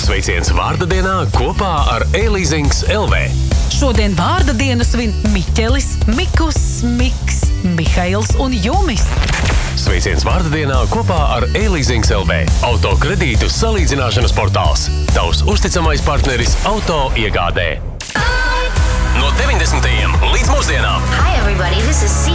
Sveiciens vārda dienā kopā ar E-Leasings LV. Šodien vārda dienu svin Miķelis, Mikus, Miks, Mihails un Jumis. Sveiciens vārda dienā kopā ar E-Leasings LV. Auto kredītu salīdzināšanas portāls. Tavs uzticamais partneris auto iegādē. No 90. līdz mūsdienām. Hi everybody, this is C.